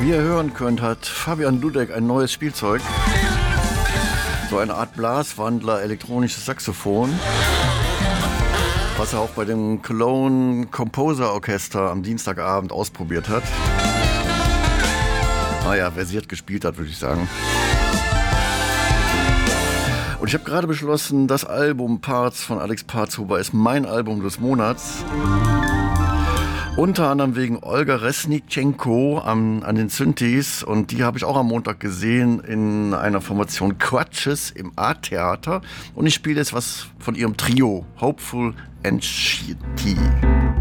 Wie ihr hören könnt, hat Fabian Dudek ein neues Spielzeug. So eine Art Blaswandler, elektronisches Saxophon, was er auch bei dem Cologne Composer Orchester am Dienstagabend ausprobiert hat. Naja, versiert gespielt hat, würde ich sagen. Und ich habe gerade beschlossen, das Album Parts von Alex Partshuber ist mein Album des Monats. Unter anderem wegen Olga Resnitschenko an den Synthes. Und die habe ich auch am Montag gesehen in einer Formation Quatches im Art-Theater. Und ich spiele jetzt was von ihrem Trio, Hopeful and Shitty.